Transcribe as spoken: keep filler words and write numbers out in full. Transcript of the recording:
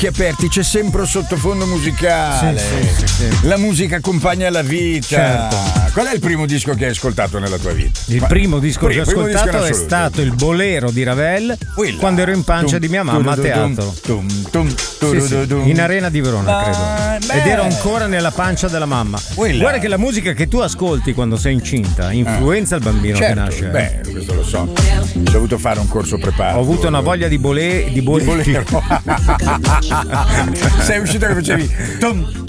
occhi aperti, c'è sempre un sottofondo musicale. Sì, sì, sì, sì. La musica accompagna la vita. Certo. Qual è il primo disco che hai ascoltato nella tua vita? Il Ma- primo disco Primo- che ho primo disco ascoltato in è assoluto. stato il Bolero di Ravel Quella. quando ero in pancia Tum, di mia mamma a tum, tum, teatro. tum, tum, Sì, sì, turududum. in Arena di Verona, Ah, credo. beh. Ed ero ancora nella pancia della mamma. Quella. Guarda che la musica che tu ascolti quando sei incinta influenza il bambino Certo, che nasce. eh. beh, questo lo so. Ho dovuto fare un corso preparato. Ho avuto una voglia di bolè di Di bolè. bolero. Sei uscito che facevi tum, tum,